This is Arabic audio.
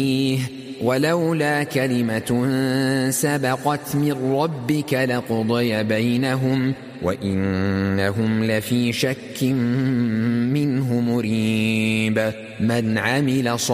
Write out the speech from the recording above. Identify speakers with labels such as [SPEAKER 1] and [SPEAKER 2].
[SPEAKER 1] ولولا كلمة سبقت من ربك لقضي بينهم وإنهم لفي شك منه مريب. من عمل